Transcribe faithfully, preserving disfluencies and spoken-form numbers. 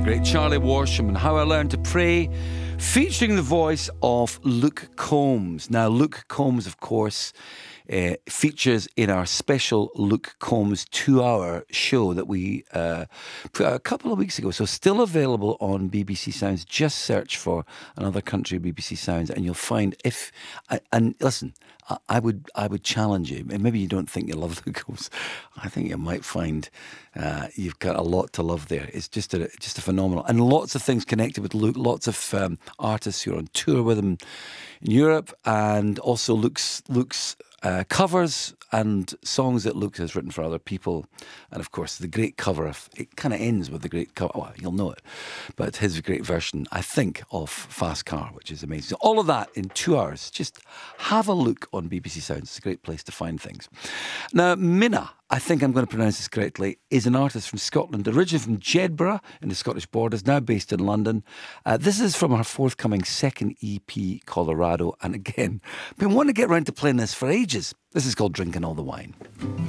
great Charlie Worsham and How I Learned to Pray, featuring the voice of Luke Combs. Now, Luke Combs, of course, uh, features in our special Luke Combs two-hour show that we uh, put out a couple of weeks ago. So still available on B B C Sounds. Just search for Another Country B B C Sounds and you'll find if... And listen, I would I would challenge you, and maybe you don't think you love Luke Combs. I think you might find uh, you've got a lot to love there. It's just a just a phenomenal, and lots of things connected with Luke. Lots of um, artists who are on tour with him in Europe, and also Luke's Luke's uh, covers and songs that Luke has written for other people, and of course the great cover of it kind of ends with the great cover. Well, you'll know it, but his great version, I think, of Fast Car, which is amazing. So all of that in two hours. Just have a look on B B C Sounds. It's a great place to find things. Now, Minna, I think I'm going to pronounce this correctly, is an artist from Scotland, originally from Jedburgh in the Scottish borders, now based in London. Uh, this is from her forthcoming second E P, Colorado. And again, I've been wanting to get around to playing this for ages. This is called Drinking All the Wine.